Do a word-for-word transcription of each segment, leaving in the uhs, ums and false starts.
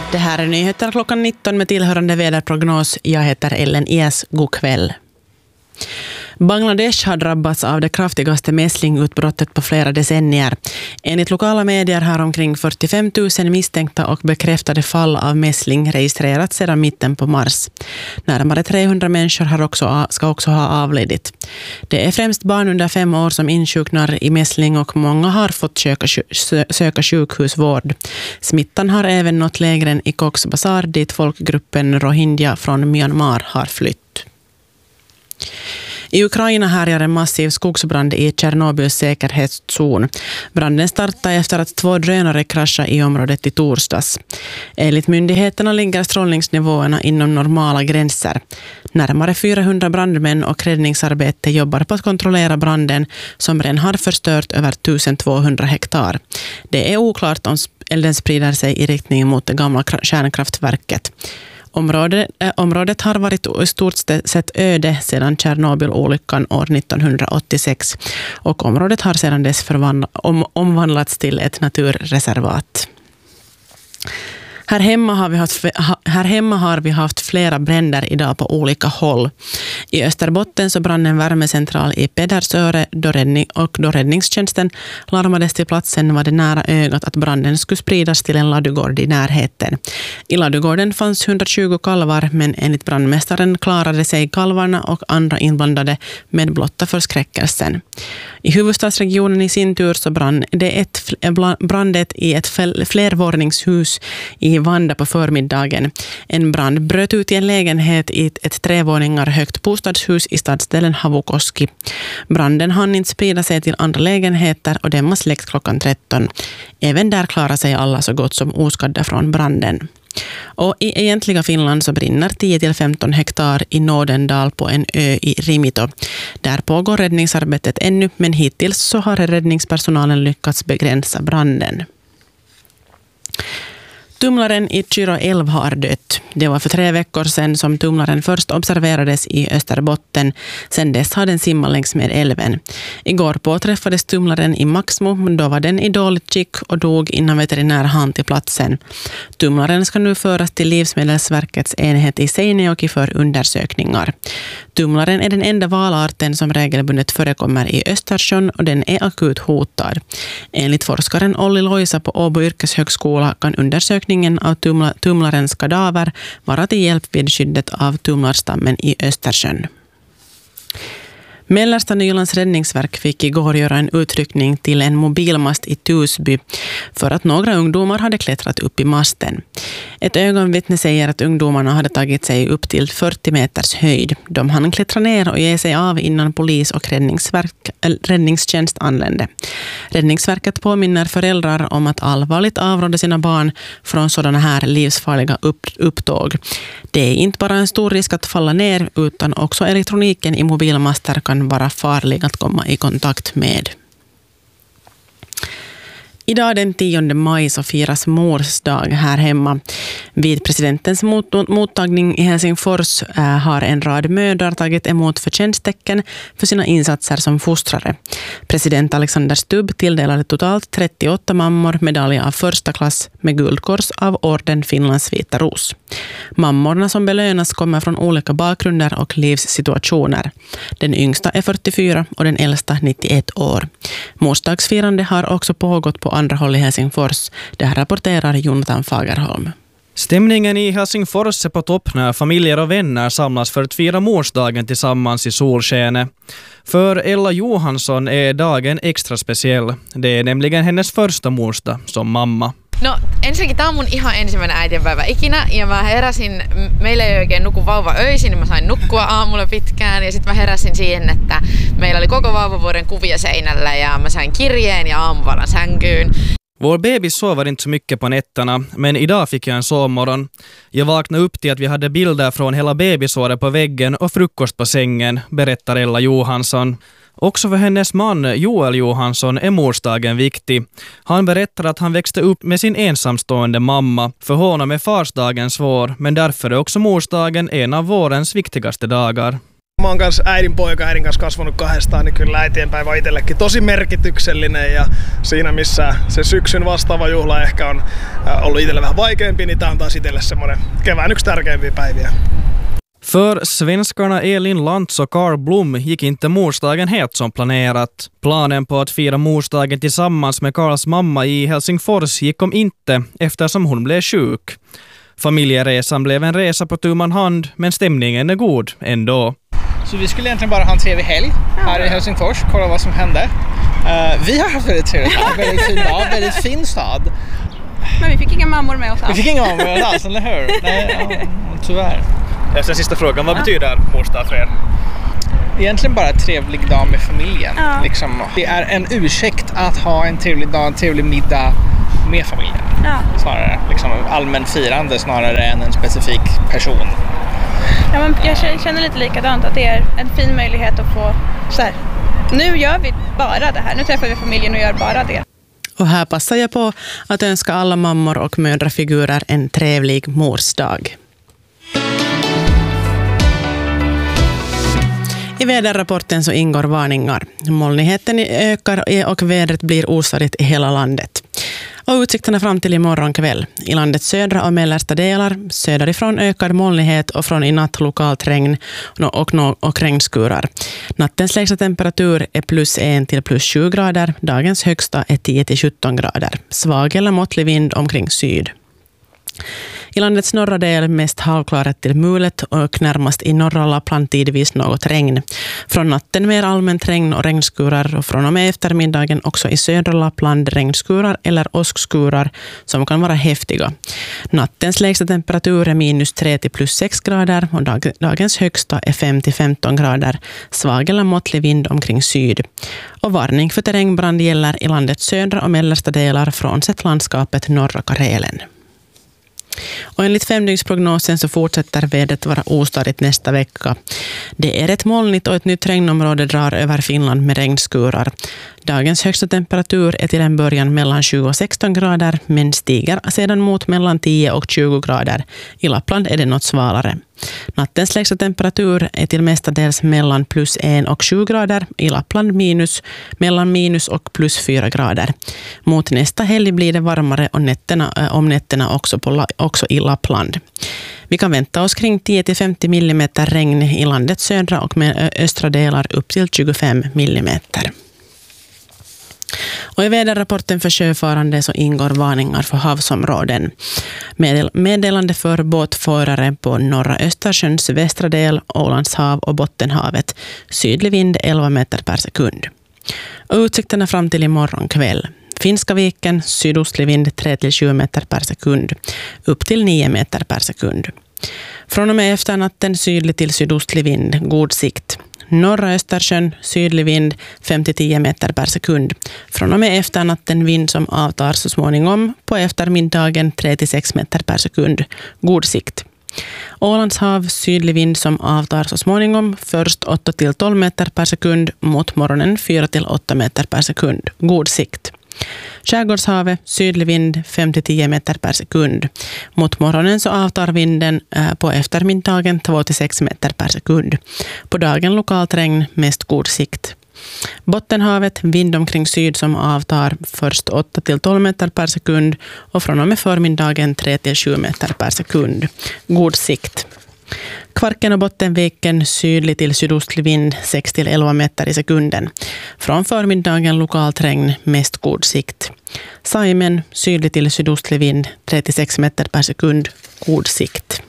Det här är nyheter klockan nitton med tillhörande väderprognos. Jag heter Ellen Ies. God kväll. Bangladesh har drabbats av det kraftigaste mässlingutbrottet på flera decennier. Enligt lokala medier har omkring fyrtiofem tusen misstänkta och bekräftade fall av mässling registrerats sedan mitten på mars. Närmare trehundra människor har också, ska också ha avlidit. Det är främst barn under fem år som insjuknar i mässling och många har fått söka, söka sjukhusvård. Smittan har även nått lägren i Cox's Bazar dit folkgruppen Rohingya från Myanmar har flytt. I Ukraina härjar en massiv skogsbrand i Tjernobyls säkerhetszon. Branden startade efter att två drönare kraschade i området i torsdags. Enligt myndigheterna ligger strålningsnivåerna inom normala gränser. Närmare fyrahundra brandmän och räddningsarbete jobbar på att kontrollera branden som redan har förstört över tusentvåhundra hektar. Det är oklart om elden sprider sig i riktning mot det gamla kärnkraftverket. Området, äh, området har varit i stort sett öde sedan Tjernobyl-olyckan år nittonhundraåttiosex och området har sedan dess förvandla, om, omvandlats till ett naturreservat. Här hemma, har vi haft, här hemma har vi haft flera bränder idag på olika håll. I Österbotten så brann en värmecentral i Pedersöre då räddning, och då räddningstjänsten larmades till platsen var det nära ögat att branden skulle spridas till en ladugård i närheten. I ladugården fanns hundratjugo kalvar men enligt brandmästaren klarade sig kalvarna och andra inblandade med blotta förskräckelsen. I huvudstadsregionen i sin tur så brann det ett brandet i ett flervåningshus i Vanda på förmiddagen. En brand bröt ut i en lägenhet i ett, ett trevåningar högt bostadshus i stadsdelen Havukoski. Branden hann inte sprida sig till andra lägenheter och den var släckt klockan tretton. Även där klarar sig alla så gott som oskadda från branden. Och i egentliga Finland så brinner tio till femton hektar i Nordendal på en ö i Rimito. Där pågår räddningsarbetet ännu men hittills så har räddningspersonalen lyckats begränsa branden. Tumlaren i Kyrö älv har dött. Det var för tre veckor sedan som tumlaren först observerades i Österbotten. Sedan dess har den simmat längs med älven. Igår påträffades tumlaren i Maxmo, men då var den i dåligt skick och dog innan veterinär hann till platsen. Tumlaren ska nu föras till Livsmedelsverkets enhet i Seinäjoki för undersökningar. Tumlaren är den enda valarten som regelbundet förekommer i Östersjön och den är akut hotad. Enligt forskaren Olli Loisa på Åbo yrkeshögskola kan undersökningen av tumla, tumlarens kadaver vara till hjälp vid skyddet av tumlarstammen i Östersjön. Mellersta Nylands räddningsverk fick igår göra en utryckning till en mobilmast i Tusby för att några ungdomar hade klättrat upp i masten. Ett ögonvittne säger att ungdomarna hade tagit sig upp till fyrtio meters höjd. De hann klättra ner och ge sig av innan polis och räddningsverk, äh, räddningstjänst anlände. Räddningsverket påminner föräldrar om att allvarligt avråda sina barn från sådana här livsfarliga upp, upptåg. Det är inte bara en stor risk att falla ner utan också elektroniken i mobilmaster kan vara farlig att komma i kontakt med. Idag den tionde maj så firas mors dag här hemma. Vid presidentens mot- mottagning i Helsingfors äh, har en rad mödrar tagit emot förtjänsttecken för sina insatser som fostrare. President Alexander Stubb tilldelade totalt trettioåtta mammor medalj av första klass med guldkors av orden Finlands vita ros. Mammorna som belönas kommer från olika bakgrunder och livssituationer. Den yngsta är fyrtiofyra och den äldsta nittioett år. Morsdagsfirande har också pågått på andra håll i Helsingfors. Det här rapporterar Jonathan Fagerholm. Stämningen i Helsingfors är på topp när familjer och vänner samlas för att fira morsdagen tillsammans i solskenet. För Ella Johansson är dagen extra speciell. Det är nämligen hennes första morsdag som mamma. No ensinnäkin tämä on mun ihan ensimmäinen äitienpäivä ikinä ja mä heräsin, meillä ei oikein nuku vauva öisin, niin mä sain nukkua aamulla pitkään ja sitten mä heräsin siihen, että meillä oli koko vauvavuoden kuvia seinällä ja mä sain kirjeen ja aamuvalan sänkyyn. Vår bebis sover inte så mycket på nätterna, men idag fick jag en sovmorgon. Jag vaknade upp till att vi hade bilder från hela bebisåret på väggen och frukost på sängen, berättar Ella Johansson. Också för hennes man Joel Johansson är morsdagen viktig. Han berättar att han växte upp med sin ensamstående mamma. För honom är farsdagen svår, men därför är också morsdagen en av vårens viktigaste dagar. Mä oon kanssa äidin poika, äidin kanssa kasvanut kahdestaan, niin kyllä äitienpäivä on itsellekin tosi merkityksellinen. Ja siinä missä se syksyn vastaava juhla ehkä on ollut itselle vähän vaikeampi, niin tää on taas itselle semmoinen kevään yksi tärkeimpiä päiviä. För svenskarna Elin Lantz och Carl Blom gick inte morsdagen helt som planerat. Planen på att fira morsdagen tillsammans med Carls mamma i Helsingfors gick om inte eftersom hon blev sjuk. Familjeresan blev en resa på tu man hand, men stämningen är god ändå. Så vi skulle egentligen bara ha en trevlig helg här i Helsingfors, kolla vad som hände. Uh, vi har haft väldigt trevligt här, väldigt fin dag, väldigt fin stad. Men vi fick inga mammor med oss alls. Vi fick inga mammor med oss alls, eller hur? Nej, ja, tyvärr. Sen sista frågan, vad betyder morsdag för er? Egentligen bara en trevlig dag med familjen. Ja. Liksom, det är en ursäkt att ha en trevlig dag, en trevlig middag med familjen. Ja. Snarare liksom allmän firande snarare än en specifik person. Ja, men jag känner lite likadant, att det är en fin möjlighet att få så här, nu gör vi bara det här, nu träffar vi familjen och gör bara det. Och här passar jag på att önska alla mammor och mödrafigurer en trevlig morsdag. I väderrapporten så ingår varningar. Molnigheten ökar och vädret blir ostadigt i hela landet. Och utsikterna fram till imorgon kväll. I landets södra och mellersta delar söderifrån ökad molnighet och från i natt lokalt regn och, och, och regnskurar. Nattens lägsta temperatur är plus en till plus sju grader. Dagens högsta är tio till sjutton grader. Svag eller måttlig vind omkring syd. I landets norra del mest halvklaret till mulet och närmast i norra Lappland tidvis något regn. Från natten mer allmänt regn och regnskurar och från och med eftermiddagen också i södra Lappland regnskurar eller åskskurar som kan vara häftiga. Nattens lägsta temperatur är minus tre till plus sex grader och dag, dagens högsta är fem till femton grader. Svag eller måttlig vind omkring syd. Och varning för terrängbrand gäller i landets södra och mellersta delar frånsett landskapet norra Karelen. Och enligt femdygnsprognosen så fortsätter vädret vara ostadigt nästa vecka. Det är rätt molnigt och ett nytt regnområde drar över Finland med regnskurar. Dagens högsta temperatur är till en början mellan tjugo och sexton grader men stiger sedan mot mellan tio och tjugo grader. I Lappland är det något svalare. Nattens lägsta temperatur är till mestadels mellan plus en och sju grader. I Lappland minus, mellan minus och plus fyra grader. Mot nästa helg blir det varmare och nätterna, om nätterna också, på, också i Lappland. Vi kan vänta oss kring tio till femtio millimeter regn i landets södra och med östra delar upp till tjugofem millimeter. Och i väderrapporten för sjöfarande så ingår varningar för havsområden. Meddel- meddelande för båtförare på norra Östersjöns västra del, Ålandshav och Bottenhavet. Sydlig vind elva meter per sekund. Och utsikterna fram till imorgon kväll. Finska viken, sydostlig vind tre till sju meter per sekund. Upp till nio meter per sekund. Från och med efternatten sydlig till sydostlig vind, god sikt. Norra Östersjön, sydlig vind fem till tio meter per sekund. Från och med efternatten vind som avtar så småningom på eftermiddagen tre till sex meter per sekund. God sikt. Ålandshav, sydlig vind som avtar så småningom först åtta till tolv meter per sekund mot morgonen fyra till åtta meter per sekund. God sikt. Skärgårdshavet, sydlig vind fem till tio meter per sekund. Mot morgonen så avtar vinden på eftermiddagen två till sex meter per sekund. På dagen lokalt regn, mest god sikt. Bottenhavet, vind omkring syd som avtar först åtta till tolv meter per sekund och från och med förmiddagen tre till sju meter per sekund. God sikt. Kvarken och Bottenviken, sydlig till sydostlig vind sex till elva meter i sekunden. Från förmiddagen lokalt regn, mest god sikt. Saimen, sydlig till sydostlig vind tre till sex meter per sekund, god sikt.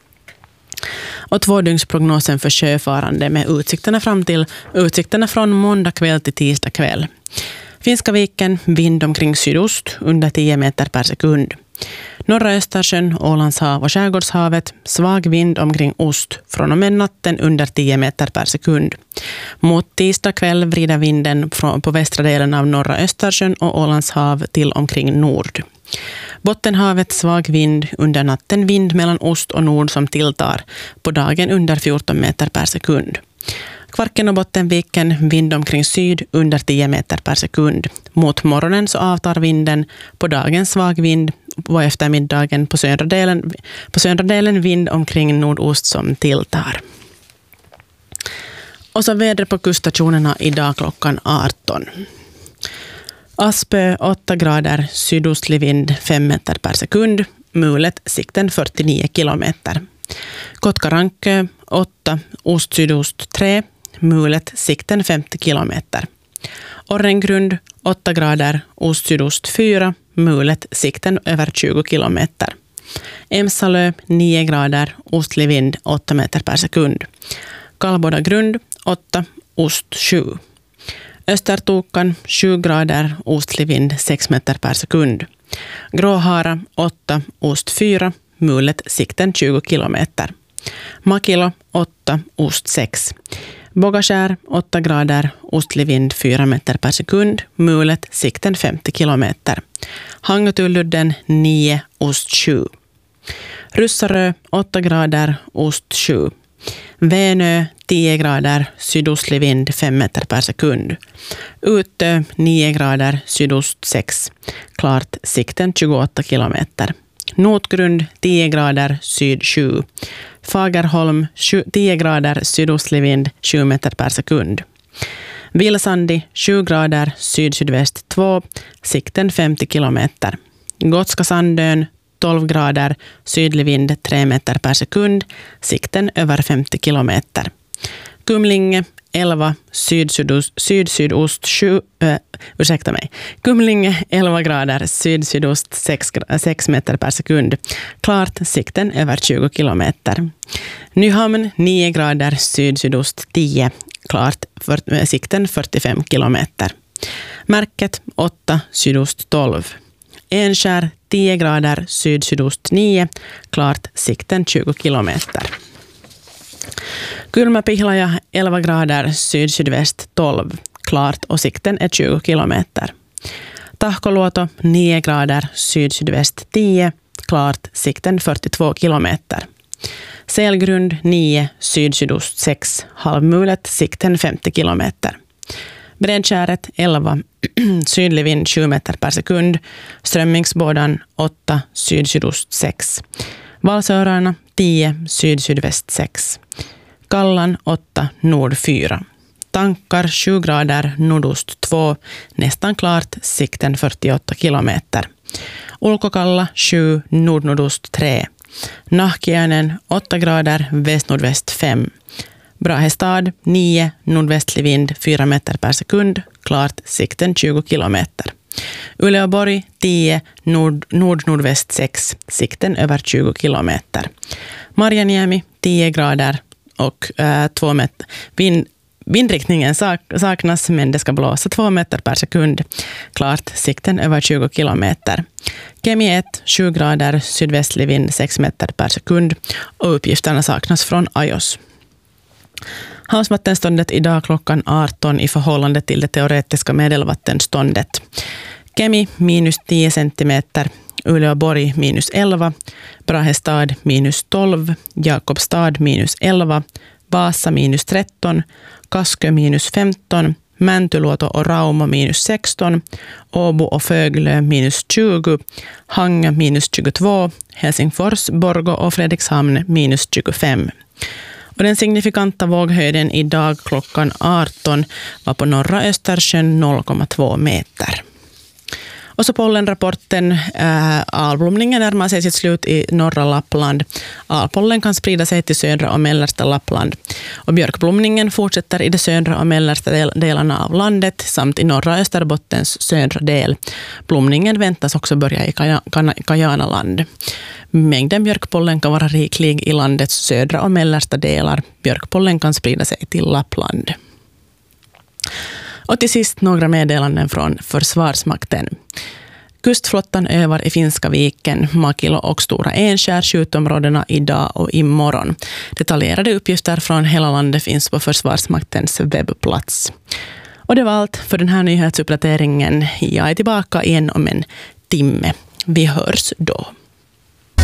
Och tvådygnsprognosen för sjöfarande med utsikterna fram till utsikterna från måndag kväll till tisdag kväll. Finska viken, vind omkring sydost under tio meter per sekund. Norra Östersjön, Ålandshav och Skärgårdshavet, svag vind omkring ost från och med natten under tio meter per sekund. Mot tisdag kväll vrider vinden från, på västra delen av norra Östersjön och Ålandshav till omkring nord. Bottenhavet, svag vind, under natten vind mellan ost och nord som tilltar, på dagen under fjorton meter per sekund. Kvarken och Bottenviken, vind omkring syd under tio meter per sekund. Mot morgonen så avtar vinden, på dagen svag vind, på eftermiddagen på södra delen, på södra delen vind omkring nordost som tilltar. Och så vädret på kuststationerna idag klockan arton. Aspö åtta grader, sydostlig vind fem meter per sekund, mulet sikten fyrtionio kilometer. Kotkarankö åtta, ost-sydost tre, mulet sikten femtio kilometer. Orrengrund åtta grader, ost-sydost fyra, mulet sikten över tjugo kilometer. Emsalö nio grader, ostlig vind åtta meter per sekund. Kallboda grund åtta, ost sju. Östertokan sju grader, ostlig vind sex meter per sekund. Gråhara åtta, ost fyra, mulet sikten tjugo kilometer. Makilo åtta, ost sex. Bogaskär åtta grader, ostlig vind fyra meter per sekund, mulet sikten femtio kilometer. Hangotulludden nio, ost sju. Russarö åtta grader, ost sju. Vänö tio grader, sydostlig vind fem meter per sekund. Utö nio grader, sydost sex. Klart sikten tjugoåtta kilometer. Notgrund tio grader, syd sju. Fagerholm tio grader, sydostlig vind sju meter per sekund. Vilsandi sju grader, syd-sydväst två, sikten femtio kilometer. Gotska Sandön tolv grader, sydlig vind tre meter per sekund, sikten över femtio kilometer. Kumlinge elva, syd-sydost, syd-sydost sju, äh, ursäkta mig. Kumlinge elva grader, syd-sydost sex meter per sekund. Klart sikten över tjugo kilometer. Nyhamn nio grader, syd-sydost tio. Klart för, sikten fyrtiofem kilometer. Märket åtta, sydost tolv. Enskär tio grader, syd-sydost nio. Klart sikten tjugo kilometer. Kylmäpihlaja elva grader, syd-sydväst tolv. Klart och sikten är tjugo kilometer. Tahkoluoto nio grader, syd-sydväst tio. Klart, sikten fyrtiotvå kilometer. Selgrund nio, syd-sydost sex. Halvmulet, sikten femtio kilometer. Brädskäret elva, sydlig vind sju meter per sekund. Strömmingsbådan åtta, syd-sydost sex. Valsörarna tio, syd-sydväst sex. Kallan åtta, nord fyra. Tankar sju grader, nordost två. Nästan klart, sikten fyrtioåtta kilometer. Ulkokalla sju, nordnordost tre. Nahkiainen åtta grader, väst-nordväst fem. Brahestad nio, nordvästlig vind fyra meter per sekund. Klart, sikten tjugo kilometer. Uleåborg tio, nord, nord-nordväst sex. Sikten över tjugo kilometer. Marjaniemi tio grader och äh, två meter. Vind, vindriktningen sak, saknas, men det ska blåsa två meter per sekund. Klart, sikten över tjugo kilometer. Kemi ett, sju grader, sydvästlig vind sex meter per sekund. Och uppgifterna saknas från I O S. Havsvattenståndet idag klockan arton i förhållande till det teoretiska medelvattenståndet. Kemi minus tio centimeter, Uleåborg minus elva, Brahestad minus tolv, Jakobstad minus elva, Vasa minus tretton, Kaskö minus femton, Mäntyluoto och Rauma minus sexton, Åbo och Föglö minus tjugo, Hangö minus tjugotvå, Helsingfors, Borgå och Fredrikshamn minus tjugofem. Och den signifikanta våghöjden idag klockan arton var på norra Östersjön noll komma två meter. Och så pollenrapporten, äh, alblomningen närmar sig sitt slut i norra Lappland. Alpollen kan sprida sig till södra och mellersta Lappland. Och björkblomningen fortsätter i de södra och mellersta del- delarna av landet samt i norra Österbottens södra del. Blomningen väntas också börja i Kajanaland. Mängden björkpollen kan vara riklig i landets södra och mellersta delar. Björkpollen kan sprida sig till Lappland. Och till sist några meddelanden från Försvarsmakten. Kustflottan övar i Finska viken, Makilo och Stora Enskär skjutområdena idag och imorgon. Detaljerade uppgifter från hela landet finns på Försvarsmaktens webbplats. Och det var allt för den här nyhetsuppdateringen. Jag är tillbaka igen om en timme. Vi hörs då.